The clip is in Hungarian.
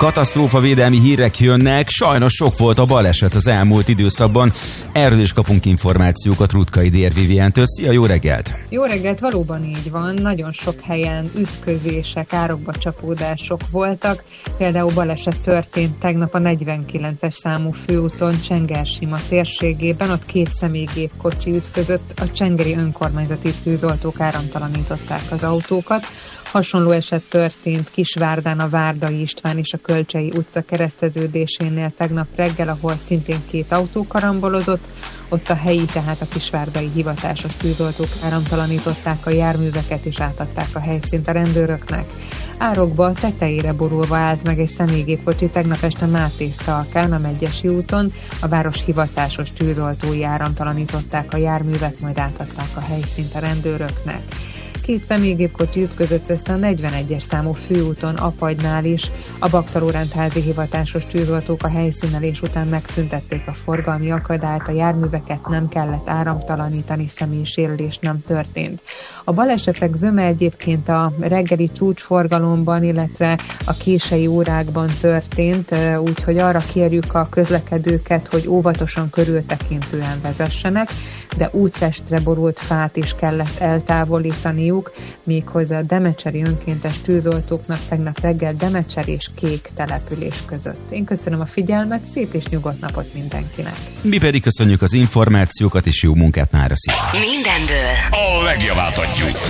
Katasztrófavédelmi hírek jönnek, sajnos sok volt a baleset az elmúlt időszakban. Erről is kapunk információkat Rutkai Dér Vivientől. Szia, jó reggelt! Jó reggelt, valóban így van. Nagyon sok helyen ütközések, árokba csapódások voltak. Például baleset történt tegnap a 49-es számú főúton Csengersima térségében. Ott 2 személygépkocsi ütközött, a csengeri önkormányzati tűzoltók áramtalanították az autókat. Hasonló eset történt Kisvárdán a Várdai István és a Kölcsei utca kereszteződésénél tegnap reggel, ahol szintén 2 autó karambolozott. Ott a helyi, tehát a kisvárdai hivatásos tűzoltók áramtalanították a járműveket és átadták a helyszínt a rendőröknek. Árokba tetejére borulva állt meg egy személygépkocsi tegnap este Máté-Szalkán, a Megyesi úton. A város hivatásos tűzoltói áramtalanították a járművet, majd átadták a helyszínt a rendőröknek. 2 személygépkocsi ütközött össze a 41-es számú főúton Apagynál is. A baktalórendházi hivatásos tűzoltók a helyszínelés után megszüntették a forgalmi akadályt, a járműveket nem kellett áramtalanítani, személysérülés nem történt. A balesetek zöme egyébként a reggeli csúcsforgalomban, illetve a késői órákban történt, úgyhogy arra kérjük a közlekedőket, hogy óvatosan, körültekintően vezessenek, de úttestre borult fát is kellett eltávolítaniuk, méghozzá a demecseri önkéntes tűzoltóknak tegnap reggel Demecser és Kék település között. Én köszönöm a figyelmet, szép és nyugodt napot mindenkinek. Mi pedig köszönjük az információkat és jó munkát mára. Mindenből a legjavát adjuk.